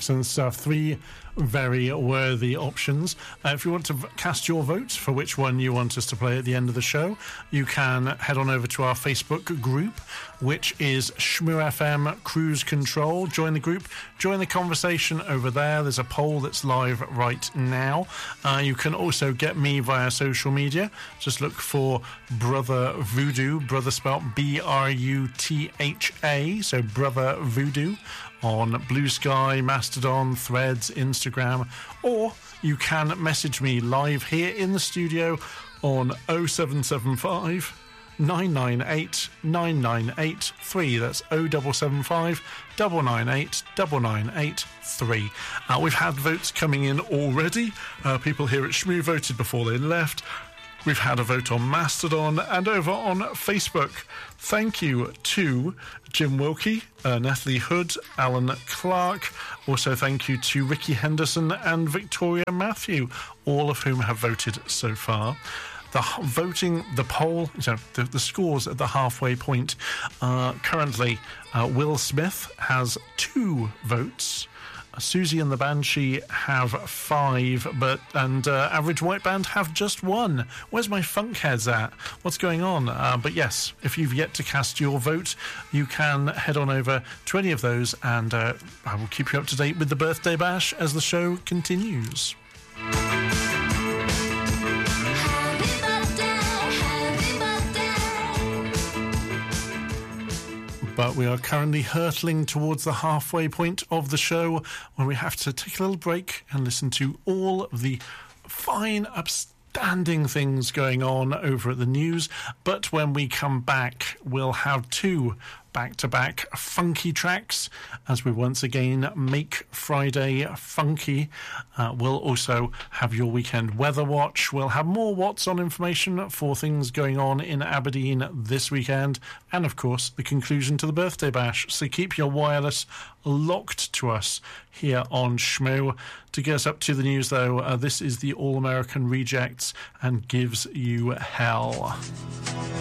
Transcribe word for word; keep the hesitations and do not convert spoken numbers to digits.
Excellent stuff. Three very worthy options. Uh, if you want to v- cast your vote for which one you want us to play at the end of the show, you can head on over to our Facebook group, which is Shmoo F M Cruise Control. Join the group, join the conversation over there. There's a poll that's live right now. Uh, you can also get me via social media. Just look for Brother Voodoo, brother spelled B R U T H A, so Brother Voodoo, on Blue Sky, Mastodon, Threads, Instagram, or you can message me live here in the studio on oh seven seven five, nine nine eight, nine nine eight three. That's oh seven seven five, nine nine eight, nine nine eight three. Uh, we've had votes coming in already. Uh, people here at Shmoo voted before they left. We've had a vote on Mastodon and over on Facebook. Thank you to Jim Wilkie, uh, Natalie Hood, Alan Clark. Also thank you to Ricky Henderson and Victoria Matthew, all of whom have voted so far. The h- voting, the poll, so the, the scores at the halfway point. Uh, currently, uh, Will Smith has two votes. Susie and the Banshee have five, but and uh, Average White Band have just one. Where's my funk heads at? What's going on? Uh, but yes, if you've yet to cast your vote, you can head on over to any of those, and uh, I will keep you up to date with the Birthday Bash as the show continues. But we are currently hurtling towards the halfway point of the show, where we have to take a little break and listen to all of the fine, upstanding things going on over at the news. But when we come back, we'll have two back-to-back funky tracks as we once again make Friday funky. Uh, we'll also have your weekend weather watch. We'll have more What's On information for things going on in Aberdeen this weekend, and of course the conclusion to the Birthday Bash. So keep your wireless locked to us here on Shmoo. To get us up to the news though, uh, this is the All American Rejects and Gives You Hell.